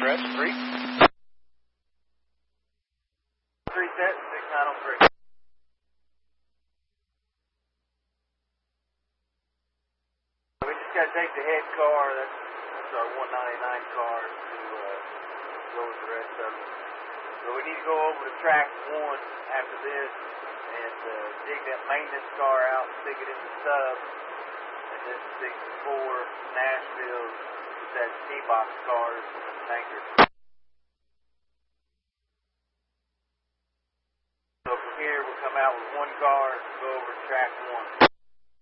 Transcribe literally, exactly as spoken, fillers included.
Rest three. Three set, six nine oh three. We just got to take the head car, that's, that's our one ninety-nine car, to uh, go with the rest of them. So we need to go over to track one after this and uh, dig that maintenance car out, stick it in the sub, and then stick the four Nashville with that T-box cars and the tankers. So from here we'll come out with one car and go over to track one.